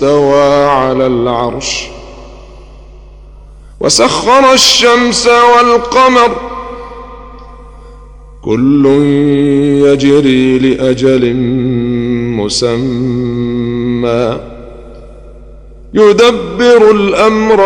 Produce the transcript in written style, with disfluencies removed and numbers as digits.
استوى على العرش وسخر الشمس والقمر كل يجري لأجل مسمى يدبر الأمر